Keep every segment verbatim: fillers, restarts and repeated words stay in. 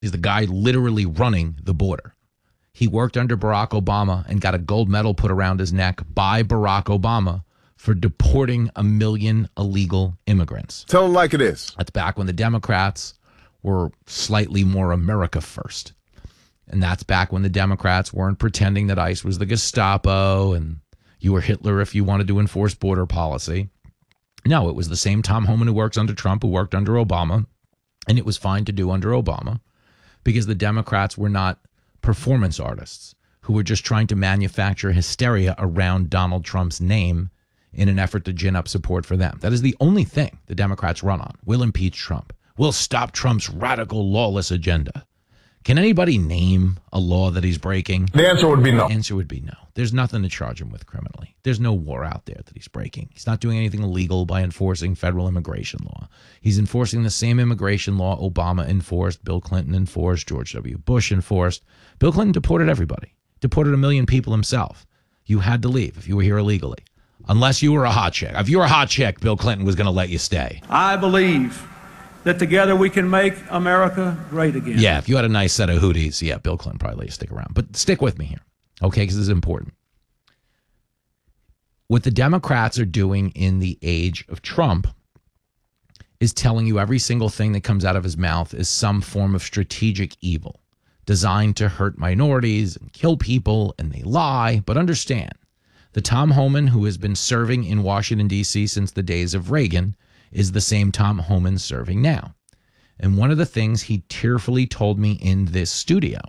He's the guy literally running the border. He worked under Barack Obama and got a gold medal put around his neck by Barack Obama for deporting a million illegal immigrants. Tell them like it is. That's back when the Democrats were slightly more America first. And that's back when the Democrats weren't pretending that ICE was the Gestapo and you were Hitler if you wanted to enforce border policy. No, it was the same Tom Homan who works under Trump, who worked under Obama, and it was fine to do under Obama because the Democrats were not performance artists who were just trying to manufacture hysteria around Donald Trump's name in an effort to gin up support for them. That is the only thing the Democrats run on. We'll impeach Trump. We'll stop Trump's radical lawless agenda. Can anybody name a law that he's breaking? The answer would be no. The answer would be no. There's nothing to charge him with criminally. There's no war out there that he's breaking. He's not doing anything illegal by enforcing federal immigration law. He's enforcing the same immigration law Obama enforced, Bill Clinton enforced, George W. Bush enforced. Bill Clinton deported everybody. Deported a million people himself. You had to leave if you were here illegally. Unless you were a hot chick. If you were a hot chick, Bill Clinton was going to let you stay. I believe that together we can make America great again. Yeah, if you had a nice set of hoodies, yeah, Bill Clinton probably let you stick around. But stick with me here, okay, because this is important. What the Democrats are doing in the age of Trump is telling you every single thing that comes out of his mouth is some form of strategic evil designed to hurt minorities and kill people, and they lie. But understand, the Tom Homan who has been serving in Washington, D C since the days of Reagan is the same Tom Homan serving now. And one of the things he tearfully told me in this studio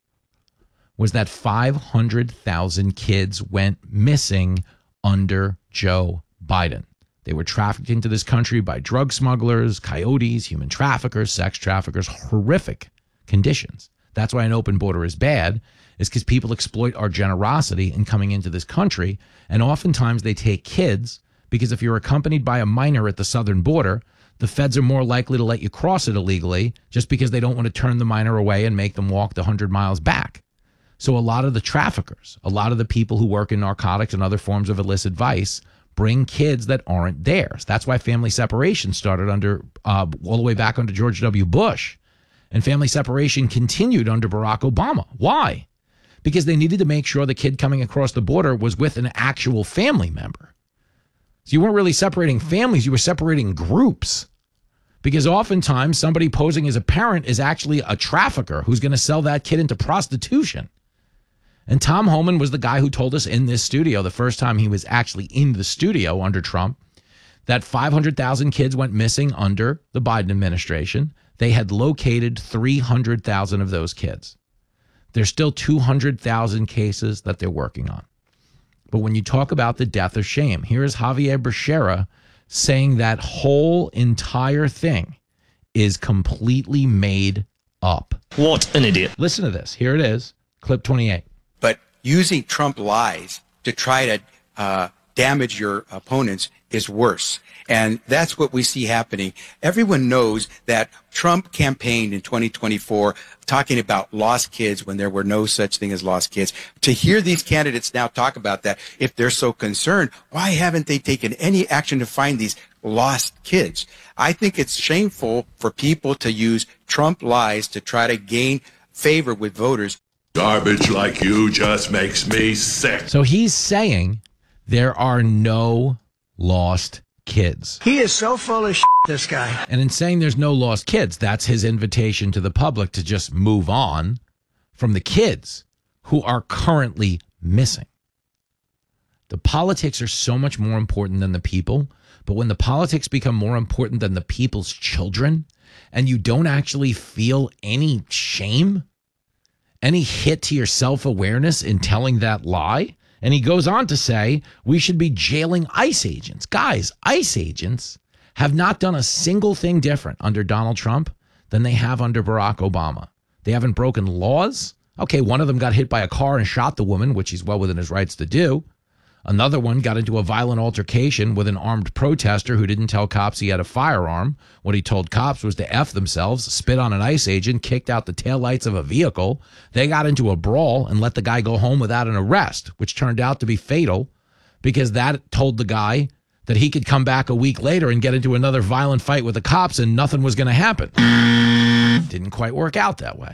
was that five hundred thousand kids went missing under Joe Biden. They were trafficked into this country by drug smugglers, coyotes, human traffickers, sex traffickers, horrific conditions. That's why an open border is bad, is because people exploit our generosity in coming into this country. And oftentimes they take kids because if you're accompanied by a minor at the southern border, the feds are more likely to let you cross it illegally just because they don't want to turn the minor away and make them walk the one hundred miles back. So a lot of the traffickers, a lot of the people who work in narcotics and other forms of illicit vice bring kids that aren't theirs. That's why family separation started under uh, all the way back under George W. Bush. And family separation continued under Barack Obama. Why? Because they needed to make sure the kid coming across the border was with an actual family member. So you weren't really separating families, you were separating groups. Because oftentimes somebody posing as a parent is actually a trafficker who's going to sell that kid into prostitution. And Tom Homan was the guy who told us in this studio the first time he was actually in the studio under Trump that five hundred thousand kids went missing under the Biden administration. They had located three hundred thousand of those kids. There's still two hundred thousand cases that they're working on. But when you talk about the death of shame, here is Javier Becerra saying that whole entire thing is completely made up. What an idiot. Listen to this. Here it is. Clip twenty-eight. But using Trump lies to try to uh, damage your opponents is worse. And that's what we see happening. Everyone knows that Trump campaigned in twenty twenty-four talking about lost kids when there were no such thing as lost kids. To hear these candidates now talk about that, if they're so concerned, why haven't they taken any action to find these lost kids? I think it's shameful for people to use Trump lies to try to gain favor with voters. Garbage like you just makes me sick. So he's saying there are no lost kids. He is so full of shit, this guy. And in saying there's no lost kids, that's his invitation to the public to just move on from the kids who are currently missing. The politics are so much more important than the people, but when the politics become more important than the people's children, and you don't actually feel any shame, any hit to your self-awareness in telling that lie. And he goes on to say, we should be jailing ICE agents. Guys, ICE agents have not done a single thing different under Donald Trump than they have under Barack Obama. They haven't broken laws. Okay, one of them got hit by a car and shot the woman, which he's well within his rights to do. Another one got into a violent altercation with an armed protester who didn't tell cops he had a firearm. What he told cops was to F themselves, spit on an ICE agent, kicked out the taillights of a vehicle. They got into a brawl and let the guy go home without an arrest, which turned out to be fatal because that told the guy that he could come back a week later and get into another violent fight with the cops and nothing was going to happen. Didn't quite work out that way.